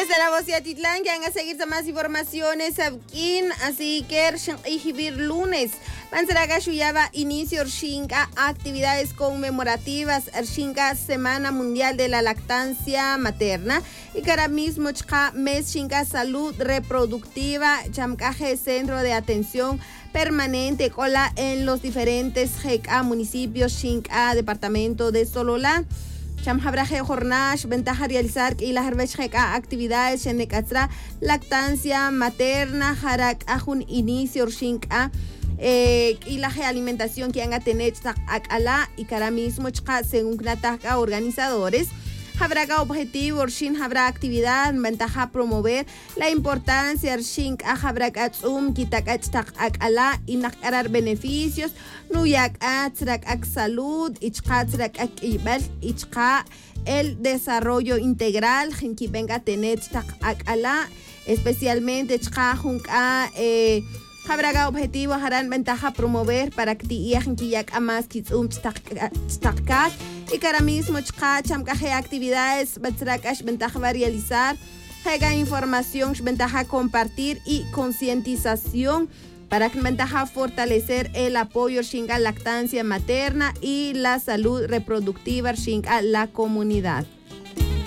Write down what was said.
Desde la voz de Atitlán, que van a seguir más informaciones aquí, así que el lunes Mansaraga Shuyaba inicio Shinka actividades conmemorativas Shinka Semana Mundial de la Lactancia Materna y que ahora mismo mes Shinka Salud Reproductiva Chamcaje Centro de Atención Permanente cola en los diferentes municipios Shinka Departamento de Sololá. Chamhabraje jornadas, ventaja realizar y la actividades en lactancia materna, harak ajun inicio shinka y la alimentación que han a tener acala y cara mismo según organizadores. Habrá objetivo, habrá actividad, ventaja promover la importancia del habrá y nakar beneficios, nuyak salud, el desarrollo integral, que venga a tener especialmente habrá objetivo, harán ventaja promover para que más y que ahora mismo actividades ventaja realizar información ventaja compartir y concientización para que ventaja fortalecer el apoyo a la lactancia materna y la salud reproductiva a la comunidad.